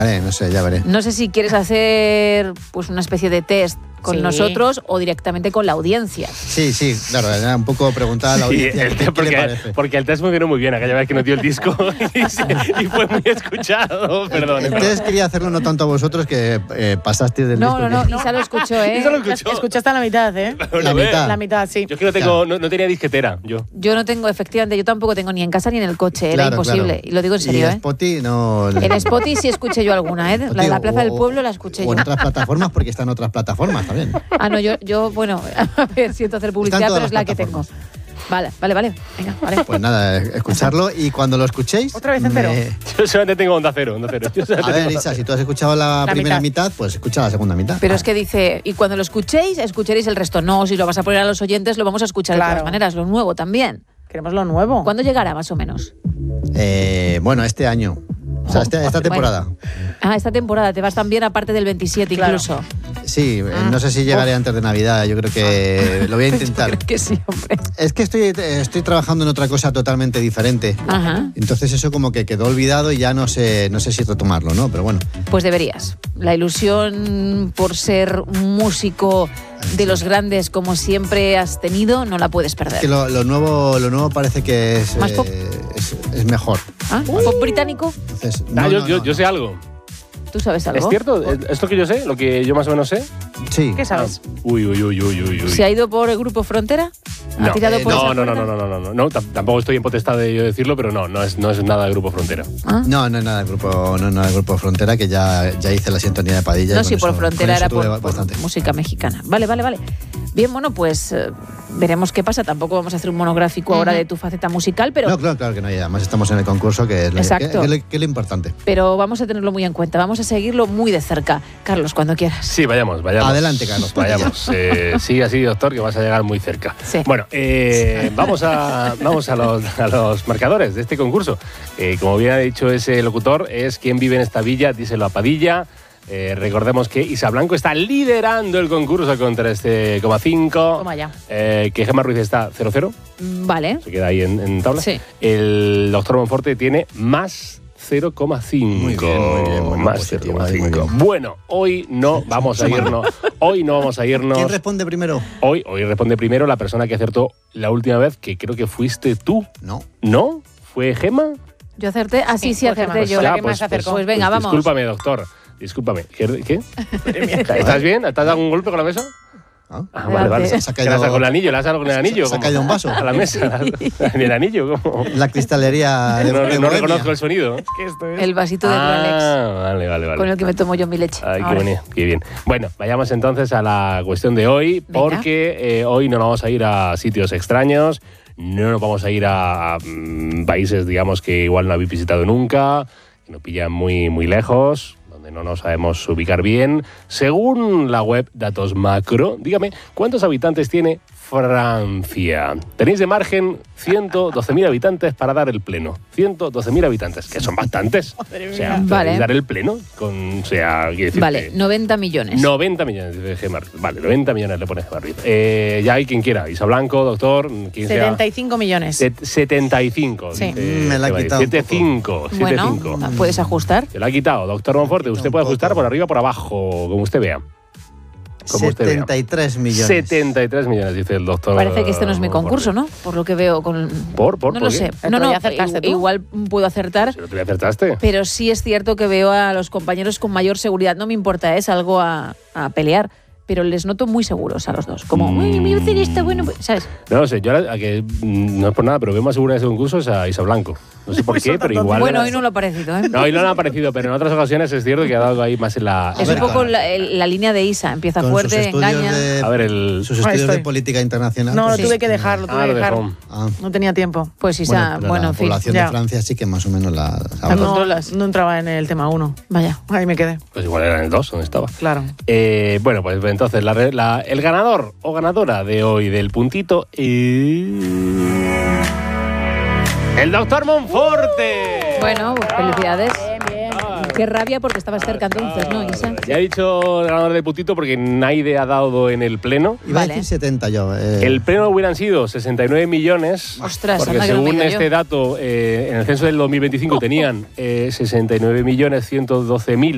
No sé, ya veré. No sé si quieres hacer pues una especie de test con nosotros o directamente con la audiencia. Sí, claro, era un poco preguntar a la audiencia qué le parece. Porque el test funcionó muy bien aquella vez que nos dio el disco y fue muy escuchado. Perdón. El test quería hacerlo no tanto a vosotros que pasasteis del disco. No, Isa lo escuchó, ¿eh? Isa lo escuchó. Escuchaste a la mitad, ¿eh? La mitad, sí. Yo es que no tengo, no tenía disquetera, yo. Yo no tengo, efectivamente, yo tampoco tengo ni en casa ni en el coche, era imposible. Claro. Y lo digo en serio, ¿Y en Spotify no? En Spotify sí escuché yo alguna, ¿eh? La de la Plaza del Pueblo la escuché yo. O en otras plataformas, porque están otras plataformas también. No, yo, bueno, a ver, siento hacer publicidad, pero es la que tengo. Vale. Venga, vale. Pues nada, escucharlo y cuando lo escuchéis... ¿Otra vez entero? Yo solamente tengo Onda Cero. A ver, Isa, si tú has escuchado la primera mitad, pues escucha la segunda mitad. Pero es que dice, y cuando lo escuchéis, escucharéis el resto. No, si lo vas a poner a los oyentes, lo vamos a escuchar de todas maneras, lo nuevo también. Queremos lo nuevo. ¿Cuándo llegará, más o menos? Bueno, este año. O sea, esta temporada. Bueno. Esta temporada. Te vas también aparte del 27 incluso. Sí, no sé si llegaré antes de Navidad. Yo creo que lo voy a intentar. Yo creo que sí, hombre. Es que estoy trabajando en otra cosa totalmente diferente. Ajá. Entonces eso como que quedó olvidado y ya no sé si retomarlo, ¿no? Pero bueno. Pues deberías. La ilusión por ser músico de los grandes como siempre has tenido, no la puedes perder. Es que lo nuevo parece que es... ¿Más pop? Es mejor. ¿Pop británico? Entonces, yo sé algo. ¿Tú sabes algo? ¿Es cierto? ¿Es lo que yo sé? ¿Lo que yo más o menos sé? Sí. ¿Qué sabes? Uy. ¿Se ha ido por el Grupo Frontera? ¿Ha No, tirado por esa puerta? No, tampoco estoy en potestad de yo decirlo, pero no es nada del Grupo Frontera. No es nada del Grupo Frontera, que ya hice la sintonía de Padilla. No, sí, por Frontera era por música mexicana. Vale. Bien, bueno, pues veremos qué pasa. Tampoco vamos a hacer un monográfico ahora de tu faceta musical, pero... No, claro que no. Además estamos en el concurso, que es lo importante. Pero vamos a tenerlo muy en cuenta. Vamos a seguirlo muy de cerca. Carlos, cuando quieras. Sí, vayamos. Adelante, Carlos. Vayamos. Sigue así, doctor, que vas a llegar muy cerca. Sí. Bueno, vamos a los marcadores de este concurso. Como bien ha dicho ese locutor, es ¿Quién vive en esta villa? Díselo a Padilla. Recordemos que Isa Blanco está liderando el concurso con 3,5. Toma ya. Que Gemma Ruiz está 0,0. Vale. Se queda ahí en tabla. Sí. El doctor Monforte tiene más 0,5. Muy bien. Más 0,5. Bueno, hoy no vamos a irnos. ¿Quién responde primero? Hoy responde primero la persona que acertó la última vez, que creo que fuiste tú. No. ¿No? ¿Fue Gemma? Yo acerté. Sí, acerté yo. La que más acercó. Pues venga, vamos. Discúlpame, doctor. Discúlpame. ¿Qué? ¿Estás bien? ¿Te has dado un golpe con la mesa? Vale. Se ha caído, con el anillo, ¿le has dado con el anillo? Se ha caído un vaso. A la mesa. ¿En el anillo? ¿Cómo? La cristalería de No reconozco el sonido. ¿Qué esto es? El vasito de Rolex. Vale. Con el que me tomo yo mi leche. Ay, qué bien. Bueno, vayamos entonces a la cuestión de hoy, porque hoy no nos vamos a ir a sitios extraños, no nos vamos a ir a países, digamos, que igual no habéis visitado nunca, que nos pillan muy, muy lejos, donde no nos sabemos ubicar bien. Según la web Datos Macro, dígame, ¿cuántos habitantes tiene Francia? Tenéis de margen 112.000 habitantes para dar el pleno. 112.000 habitantes, que son bastantes. O sea, vale. dar el pleno Vale, 90 millones. 90 millones de Gemma Ruiz. Vale, 90 millones le pone Gemma Ruiz. Ya hay quien quiera. Isa Blanco, doctor. 75 millones. 75. Sí. Me la ha quitado. 75. Bueno, ¿puedes ajustar? Se la ha quitado. Doctor Monforte, usted puede ajustar por arriba o por abajo, como usted vea. 73 millones. 73 millones, dice el doctor. Parece que este no es mi concurso, ¿no? Por lo que veo con... ¿Por no lo sé. No, acertaste tú. Igual puedo acertar. Pero tú ya acertaste. Pero sí es cierto que veo a los compañeros con mayor seguridad. No me importa, es algo a pelear. Pero les noto muy seguros a los dos. Como, uy, mi vecino está bueno, ¿sabes? No lo sé, yo a que no es por nada, pero veo más segura de ese concurso es a Isa Blanco. No sé por qué, pero igual... Bueno, hoy no lo ha parecido, ¿eh? No, hoy no lo ha parecido, pero en otras ocasiones es cierto que ha dado ahí más en la... Es un poco la línea de Isa. Empieza fuerte, engaña... Sus estudios de política internacional. No, lo tuve que dejar, No tenía tiempo. Pues Isa, bueno, en fin. La población de Francia sí que más o menos No entraba en el tema 1. Vaya, ahí me quedé. Pues igual era en el 2, donde estaba. Claro. Bueno, pues entonces el ganador o ganadora de hoy del puntito es... ¡el doctor Monforte! Bueno, pues felicidades. Bien. Qué rabia porque estabas cerca entonces, ¿no, Isa? Ya he dicho el ganador del puntito porque Naide ha dado en el pleno. Iba a decir 70 yo. El pleno hubieran sido 69 millones. Ostras, porque según este dato, en el censo del 2025 tenían 69.112.000